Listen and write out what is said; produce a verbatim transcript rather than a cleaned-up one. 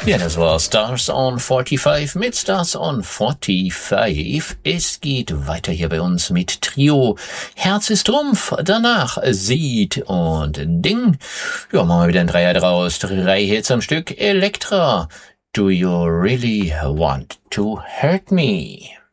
Ja, das war Stars on forty-five mit Stars on forty-five. Es geht weiter hier bei uns mit Trio. Herz ist Trumpf, danach Seed und Ding. Ja, machen wir wieder ein Dreier draus. Drei Hits am Stück. Elektra. Do you really want to hurt me?